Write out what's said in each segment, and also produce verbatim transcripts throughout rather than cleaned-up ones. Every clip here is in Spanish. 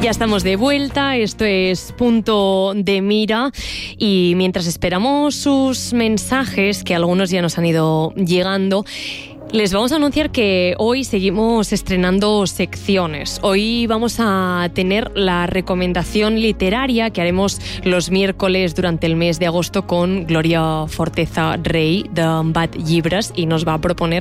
Ya estamos de vuelta, esto es Punto de Mira y mientras esperamos sus mensajes, que algunos ya nos han ido llegando, les vamos a anunciar que hoy seguimos estrenando secciones. Hoy vamos a tener la recomendación literaria que haremos los miércoles durante el mes de agosto con Gloria Forteza Rey de Bad Llibres y nos va a proponer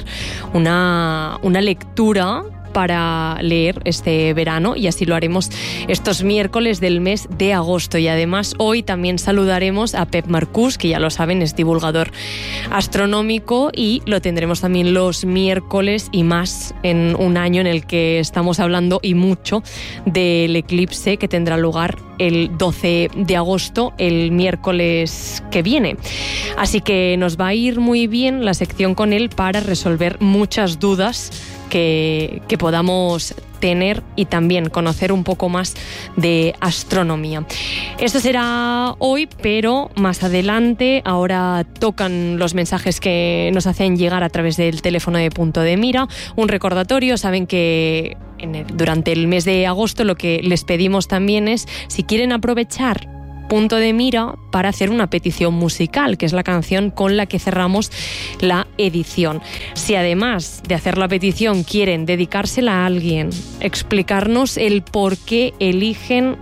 una, una lectura para leer este verano y así lo haremos estos miércoles del mes de agosto. Y además hoy también saludaremos a Pep Marcús, que ya lo saben es divulgador astronómico, y lo tendremos también los miércoles y más en un año en el que estamos hablando y mucho del eclipse que tendrá lugar el doce de agosto, el miércoles que viene. Así que nos va a ir muy bien la sección con él para resolver muchas dudas Que, que podamos tener y también conocer un poco más de astronomía. Esto será hoy, pero más adelante. Ahora tocan los mensajes que nos hacen llegar a través del teléfono de Punto de Mira. Un recordatorio, saben que en el, durante el mes de agosto lo que les pedimos también es, si quieren aprovechar Punto de Mira para hacer una petición musical, que es la canción con la que cerramos la edición. Si además de hacer la petición quieren dedicársela a alguien, explicarnos el por qué eligen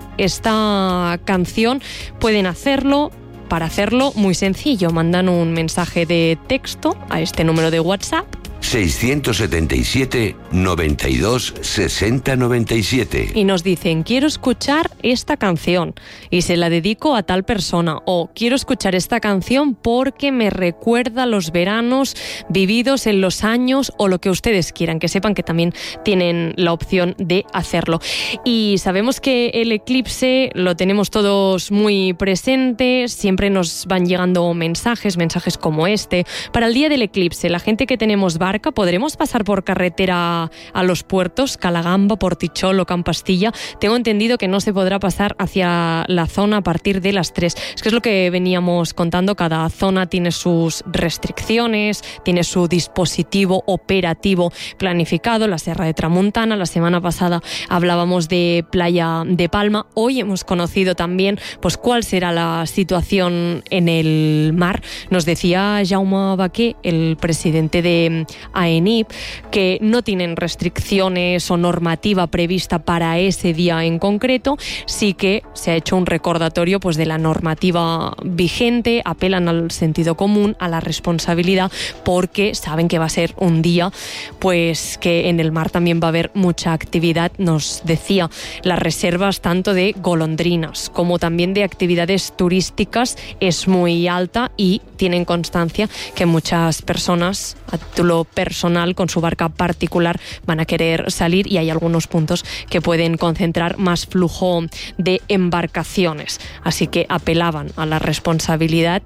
esta canción, pueden hacerlo. Para hacerlo, muy sencillo, mandan un mensaje de texto a este número de WhatsApp. seiscientos setenta y siete, noventa y dos, sesenta, noventa y siete. Y nos dicen, quiero escuchar esta canción y se la dedico a tal persona, o quiero escuchar esta canción porque me recuerda los veranos vividos en los años, o lo que ustedes quieran, que sepan que también tienen la opción de hacerlo. Y sabemos que el eclipse lo tenemos todos muy presente, siempre nos van llegando mensajes, mensajes como este. Para el día del eclipse, la gente que tenemos barca, ¿podremos pasar por carretera a los puertos, Calagamba, Portichol o Campastilla? Tengo entendido que no se podrá pasar hacia la zona a partir de las tres. Es que es lo que veníamos contando, cada zona tiene sus restricciones, tiene su dispositivo operativo planificado. La Serra de Tramuntana, la semana pasada hablábamos de Playa de Palma. Hoy hemos conocido también pues cuál será la situación en el mar. Nos decía Jaume Baquer, el presidente de A E N I P, que no tienen restricciones o normativa prevista para ese día en concreto. Sí que se ha hecho un recordatorio pues de la normativa vigente, apelan al sentido común, a la responsabilidad, porque saben que va a ser un día pues que en el mar también va a haber mucha actividad. Nos decía, las reservas tanto de golondrinas como también de actividades turísticas es muy alta y tienen constancia que muchas personas a título personal con su barca particular van a querer salir y hay algunos puntos que pueden concentrar más flujo de embarcaciones. Así que apelaban a la responsabilidad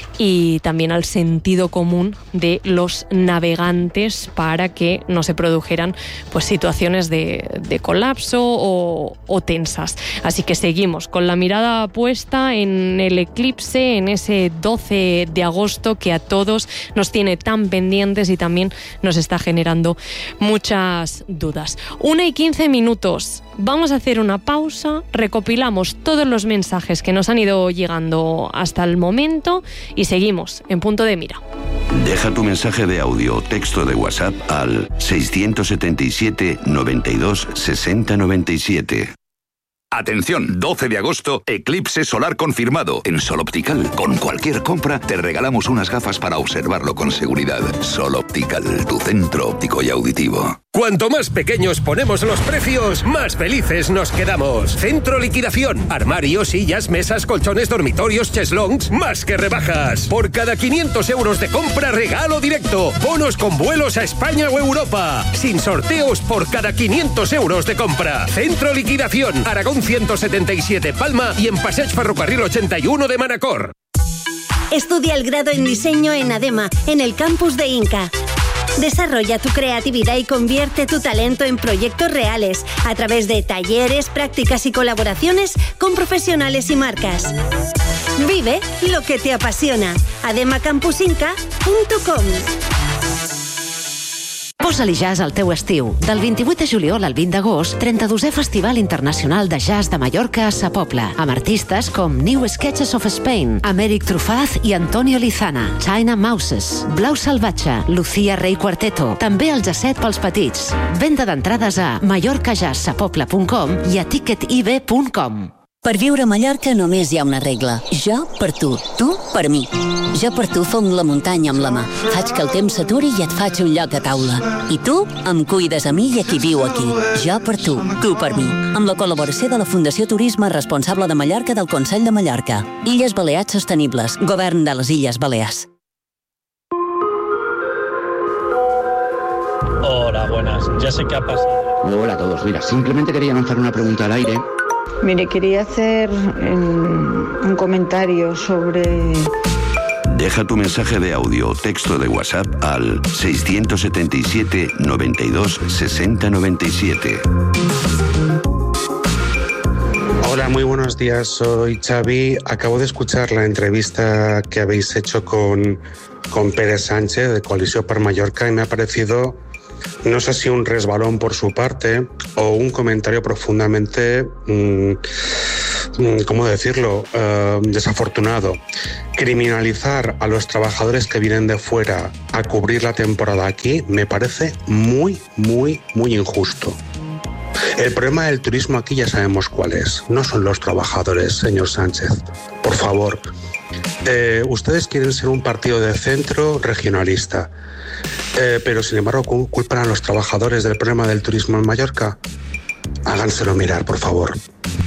y también al sentido común de los navegantes para que no se produjeran pues situaciones de, de colapso o, o tensas. Así que seguimos con la mirada puesta en el eclipse, en ese doce de agosto que a todos nos tiene tan pendientes y también nos está generando muchas dudas. Una y quince minutos. Vamos a hacer una pausa, recopilamos todos los mensajes que nos han ido llegando hasta el momento y seguimos en Punto de Mira. Deja tu mensaje de audio o texto de WhatsApp al seiscientos setenta y siete, noventa y dos, sesenta, noventa y siete. Atención, doce de agosto, eclipse solar confirmado en Sol Optical. Con cualquier compra te regalamos unas gafas para observarlo con seguridad. Sol Optical, tu centro óptico y auditivo. Cuanto más pequeños ponemos los precios, más felices nos quedamos. Centro Liquidación. Armarios, sillas, mesas, colchones, dormitorios, cheslongs, más que rebajas. Por cada quinientos euros de compra, regalo directo. Bonos con vuelos a España o Europa. Sin sorteos por cada quinientos euros de compra. Centro Liquidación. Aragón ciento setenta y siete Palma y en Passeig Ferrocarril ochenta y uno de Manacor. Estudia el grado en diseño en ADEMA, en el campus de Inca. Desarrolla tu creatividad y convierte tu talento en proyectos reales a través de talleres, prácticas y colaboraciones con profesionales y marcas. Vive lo que te apasiona. adema campus inca punto com. Posa-li jazz al teu estiu. Del vint-i-vuit de juliol al vint d'agost, trenta-dosè Festival Internacional de Jazz de Mallorca a Sa Pobla, amb artistes com New Sketches of Spain, Améric Trufaz i Antonio Lizana, China Mouses, Blau Salvatge, Lucía Rey Quarteto, també el jazet pels petits. Venda d'entrades a mallorca jazz sa pobla punt com i a ticket i b punt com. Per viure a Mallorca només hi ha una regla. Jo per tu, tu per mi. Jo per tu fong la muntanya amb la mà. Faig que el temps s'aturi i et faig un lloc a taula. I tu em cuides a mi i a qui viu aquí. Jo per tu, tu per mi. Amb la col·laboració de la Fundació Turisme Responsable de Mallorca del Consell de Mallorca. Illes Balears Sostenibles. Govern de les Illes Balears. Hola, buenas. Ya sé qué ha pasado. Hola a todos. Mira, simplemente quería lanzar una pregunta al aire. Mire, quería hacer um, un comentario sobre... Deja tu mensaje de audio o texto de WhatsApp al seiscientos setenta y siete, noventa y dos, sesenta, noventa y siete. Hola, muy buenos días. Soy Xavi. Acabo de escuchar la entrevista que habéis hecho con, con Pérez Sánchez de Coalició per Mallorca y me ha parecido, no sé si un resbalón por su parte o un comentario profundamente, mmm, ¿cómo decirlo?, uh, desafortunado. Criminalizar a los trabajadores que vienen de fuera a cubrir la temporada aquí me parece muy, muy, muy injusto. El problema del turismo aquí ya sabemos cuál es. No son los trabajadores, señor Sánchez. Por favor. Eh, ustedes quieren ser un partido de centro regionalista. Eh, pero sin embargo culpan a los trabajadores del problema del turismo en Mallorca. Háganselo mirar, por favor.